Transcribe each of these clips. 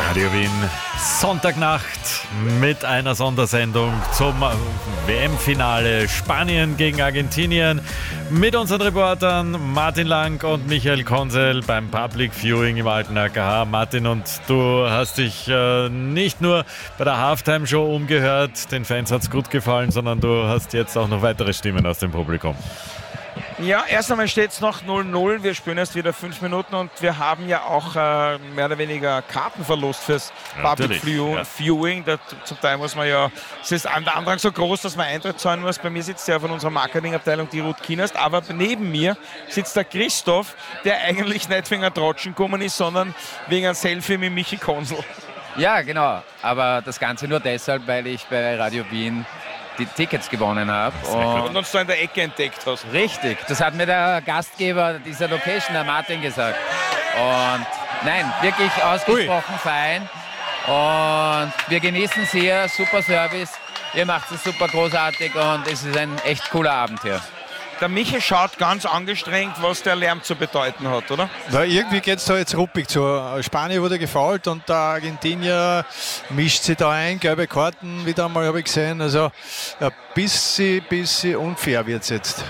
Radio Wien, Sonntagnacht mit einer Sondersendung zum WM-Finale Spanien gegen Argentinien mit unseren Reportern Martin Lang und Michael Konsel beim Public Viewing im alten AKH. Martin, und du hast dich nicht nur bei der Halftime-Show umgehört, den Fans hat es gut gefallen, sondern du hast jetzt auch noch weitere Stimmen aus dem Publikum. Ja, erst einmal steht es noch 0-0. Wir spielen erst wieder 5 Minuten und wir haben ja auch mehr oder weniger Kartenverlust fürs Public Viewing. Zum Teil muss man ja, es ist an der Andrang so groß, dass man Eintritt zahlen muss. Bei mir sitzt ja von unserer Marketingabteilung die Ruth Kienast, aber neben mir sitzt der Christoph, der eigentlich nicht wegen einem Trotschen gekommen ist, sondern wegen einem Selfie mit Michi Konsel. Ja, genau. Aber das Ganze nur deshalb, weil ich bei Radio Wien die Tickets gewonnen habe. Und uns da in der Ecke entdeckt hast. Richtig, das hat mir der Gastgeber dieser Location, der Martin, gesagt. Und nein, wirklich ausgesprochen fein. Und wir genießen es hier, super Service. Ihr macht es super großartig und es ist ein echt cooler Abend hier. Der Michi schaut ganz angestrengt, was der Lärm zu bedeuten hat, oder? Na, irgendwie geht es da jetzt ruppig zu. Spanien wurde gefoult und der Argentinier mischt sich da ein. Gelbe Karten wieder einmal habe ich gesehen. Also ein bisschen unfair wird es jetzt.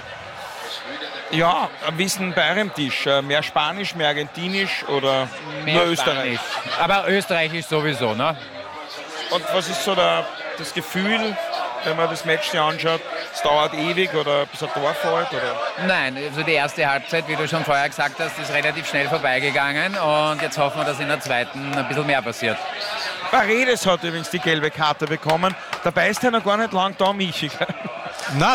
Ja, wie ist denn bei eurem Tisch? Mehr Spanisch, mehr Argentinisch oder mehr nur Österreich? Aber Österreichisch sowieso, ne? Und was ist so das Gefühl, wenn man das Match sich anschaut? Es dauert ewig oder bis ein Tor fällt? Oder? Nein, also die erste Halbzeit, wie du schon vorher gesagt hast, ist relativ schnell vorbeigegangen und jetzt hoffen wir, dass in der zweiten ein bisschen mehr passiert. Paredes hat übrigens die gelbe Karte bekommen. Dabei ist er noch gar nicht lang da, Michi. Nein,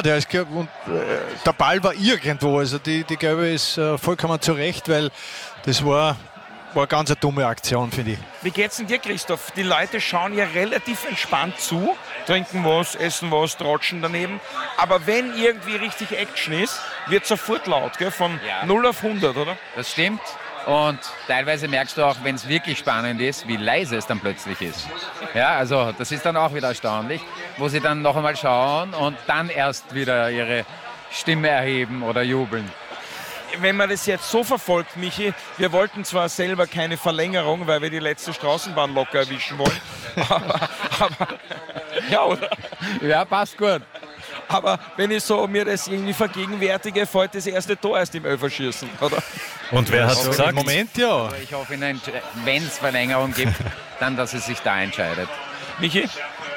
der Ball war irgendwo. Also die gelbe ist vollkommen zurecht, weil das war ganz eine dumme Aktion, finde ich. Wie geht's denn dir, Christoph? Die Leute schauen ja relativ entspannt zu, trinken was, essen was, trotschen daneben. Aber wenn irgendwie richtig Action ist, wird sofort laut, gell? Von 0 auf 100, oder? Das stimmt. Und teilweise merkst du auch, wenn es wirklich spannend ist, wie leise es dann plötzlich ist. Ja, also das ist dann auch wieder erstaunlich, wo sie dann noch einmal schauen und dann erst wieder ihre Stimme erheben oder jubeln. Wenn man das jetzt so verfolgt, Michi, wir wollten zwar selber keine Verlängerung, weil wir die letzte Straßenbahn locker erwischen wollen, aber ja, oder? Ja, passt gut. Aber wenn ich so mir das irgendwie vergegenwärtige, fällt das erste Tor erst im Elferschießen, oder? Und wer hat es gesagt? Im Moment ja. Ich hoffe, wenn es Verlängerung gibt, dann, dass es sich da entscheidet. Michi?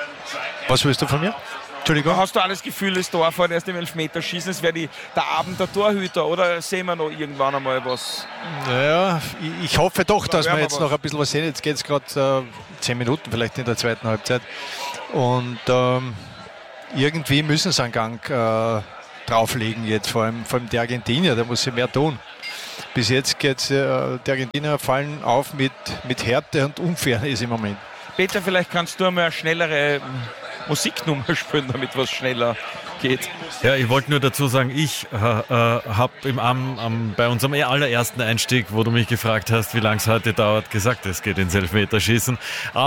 Was willst du von mir? Entschuldigung. Hast du alles Gefühl, das Tor fällt erst im Elfmeterschießen? Es wäre der Abend der Torhüter, oder sehen wir noch irgendwann einmal was? Ja, ich hoffe doch, dass wir jetzt noch ein bisschen was sehen. Jetzt geht es gerade 10 Minuten vielleicht in der zweiten Halbzeit. Und irgendwie müssen sie einen Gang drauflegen jetzt, vor allem der Argentinier, der muss sich mehr tun. Bis jetzt geht's, die Argentinier fallen auf mit Härte und Unfairness im Moment. Peter, vielleicht kannst du einmal eine schnellere Musiknummer spielen, damit was schneller geht. Ja, ich wollte nur dazu sagen, ich habe bei unserem allerersten Einstieg, wo du mich gefragt hast, wie lange es heute dauert, gesagt, es geht ins Elfmeterschießen.